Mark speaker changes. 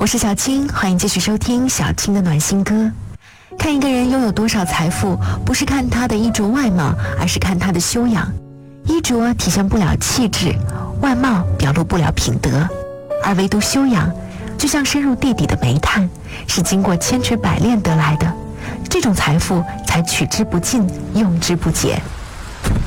Speaker 1: 我是小青，欢迎继续收听小青的暖心歌。看一个人拥有多少财富，不是看他的衣着外貌，而是看他的修养。衣着体现不了气质，外貌表露不了品德，而唯独修养，就像深入地底的煤炭，是经过千锤百炼得来的。这种财富才取之不尽，用之不竭。